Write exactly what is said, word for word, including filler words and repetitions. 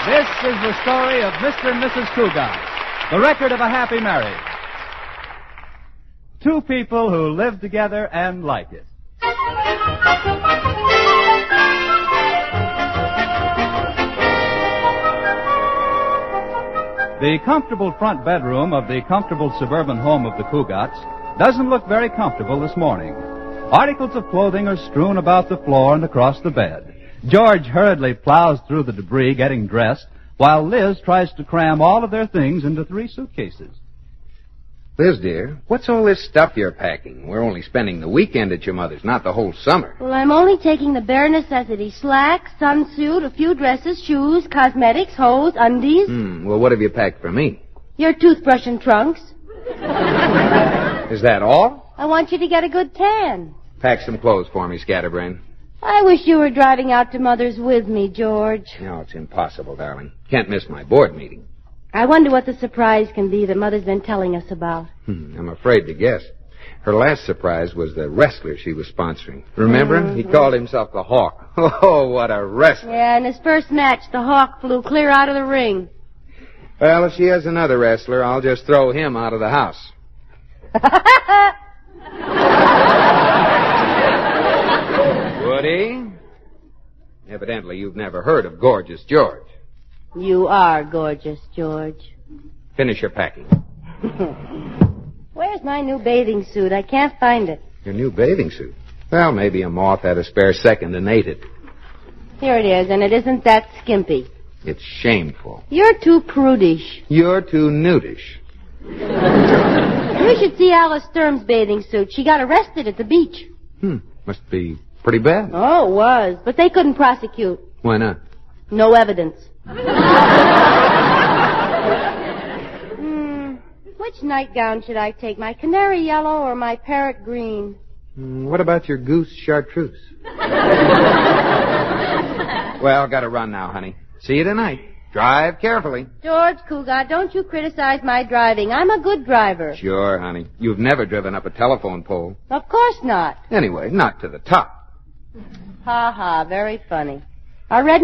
This is the story of Mister and Missus Cougat, the record of a happy marriage. Two people who live together and like it. The comfortable front bedroom of the comfortable suburban home of the Cougats doesn't look very comfortable this morning. Articles of clothing are strewn about the floor and across the bed. George hurriedly plows through the debris getting dressed, while Liz tries to cram all of their things into three suitcases. Liz, dear, what's all this stuff you're packing? We're only spending the weekend at your mother's, not the whole summer. Well, I'm only taking the bare necessities. Slacks, sunsuit, a few dresses, shoes, cosmetics, hose, undies. Hmm, well, what have you packed for me? Your toothbrush and trunks. Is that all? I want you to get a good tan. Pack some clothes for me, Scatterbrain. I wish you were driving out to Mother's with me, George. No, it's impossible, darling. Can't miss my board meeting. I wonder what the surprise can be that Mother's been telling us about. Hmm, I'm afraid to guess. Her last surprise was the wrestler she was sponsoring. Remember him? Mm-hmm. He called himself the Hawk. Oh, what a wrestler. Yeah, in his first match, the Hawk flew clear out of the ring. Well, if she has another wrestler, I'll just throw him out of the house. Woody? Evidently, you've never heard of Gorgeous George. You are gorgeous, George. Finish your packing. Where's my new bathing suit? I can't find it. Your new bathing suit? Well, maybe a moth had a spare second and ate it. Here it is, and it isn't that skimpy. It's shameful. You're too prudish. You're too nudish. You should see Alice Sturm's bathing suit. She got arrested at the beach. Hmm, must be pretty bad. Oh, it was. But they couldn't prosecute. Why not? No evidence. Hmm, which nightgown should I take? My canary yellow or my parrot green? Mm, what about your goose chartreuse? Well, gotta run now, honey. See you tonight. Drive carefully. George Cougat, don't you criticize my driving. I'm a good driver. Sure, honey. You've never driven up a telephone pole. Of course not. Anyway, not to the top. Ha ha, very funny. Our red